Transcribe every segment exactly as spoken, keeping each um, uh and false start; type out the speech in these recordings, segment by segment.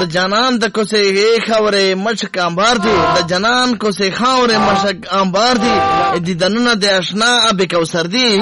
جانان د کوسه خاورې مشک انبار دي د جانان کوسه خاورې مشک انبار دي دیدنونه د آشنا ابي کوثر دي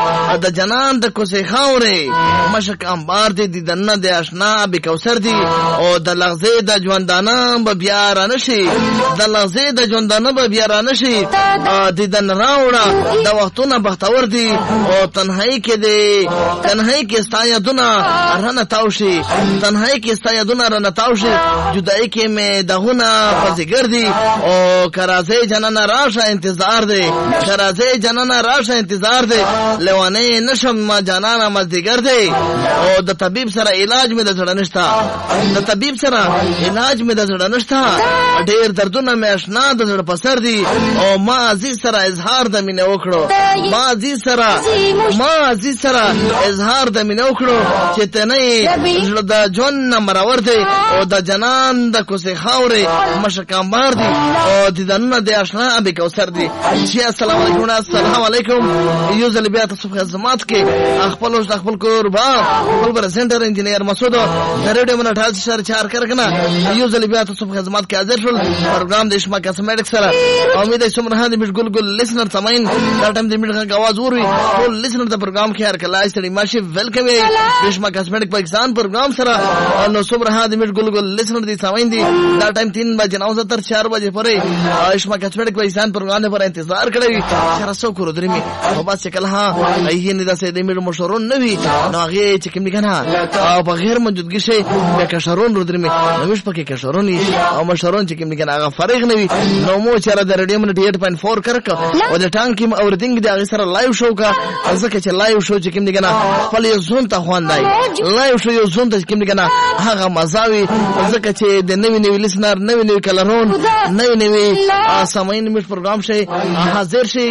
د جانان د کوسه خاورې مشک انبار دي دیدنونه د آشنا ابي کوثر دي او د لغزه د ژوندانه به بیا را نشي د لغزه د ژوندانه به بیا را نشي دیدن راوړه د وختونه بختور دي او تنهایی کې دي تنهایی کې سایدونه رانه تاوشي تنهایی کې سایدونه رانه تاوشي جدای کې مې دغونه پزګر دي او کرازه جنانه راشه انتظار دي کرازه جنانه راشه انتظار دي لوانه نشم ما جنانه مزدګر دي او د طبيب سره علاج مې د زړه نشتا د طبيب سره علاج مې د زړه نشتا ډېر دردونه مې آشنا د زړه پسر دي او ما عزیز سره اظهار د مینه وکړو ما عزیز سره ما عزیز سره اظهار د مینه وکړو چې ته نه د جون مرور دی او د جنان د کوسه خاورې مشکامبار دي او د دنه د آشنا ابي کوثر دي. چې السلام علیکم السلام علیکم یو ځل بیا تاسو په خدمت کې خپل او خپل قربا خپل پرزنټر انجینیر مسعود د ریډیو منټال شهر چار کرکنه یو ځل بیا تاسو په خدمت کې حاضر شول. پروګرام د شما کاسمیټک سره امید سم راه د مشغول ګل لیسنر تماین دا ټیم د میډغه غواز وري ټول لیسنر د پروګرام کې هر کله استړي ماشي ویلکم یې شما کاسمیټک پاکستان پروګرام سره نو صبح راه د مشغول ګل لیسنر دي تماین دي دا ټیم तीन बजे नौ से चार बजे परे आयुष्मा कस्मेटिक पाकिस्तान प्रोग्राम पर इंतजार करेगी शरसो को रुद्री में बाबा से कल हां ये निदा से देमिर मशरून नवी नागे चिकम निकना बगैर मौजूदगी से कशरून रुद्री में नविश पके कशरून और मशरून चिकम निकना फरीक नवी नोमो चारा द रेडियो में अठासी पॉइंट चार करक और द टांग की और दिन द अक्सर लाइव शो का अजके च लाइव शो चिकम निकना फल ये जोन ता ख्वांदाई लाइव शो ये जोन ता चिकम निकना हागा मजावी अजके च द नवी नवी लिसनर नवी नवी कलरون नवी नवी سامعین میش پروگرام شي حاضر شي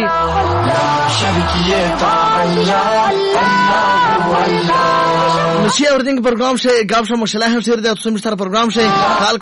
مشي اوردینګ پروګرام شي غاب شو مشله هم سره د تاسو مشتر پروګرام شي حال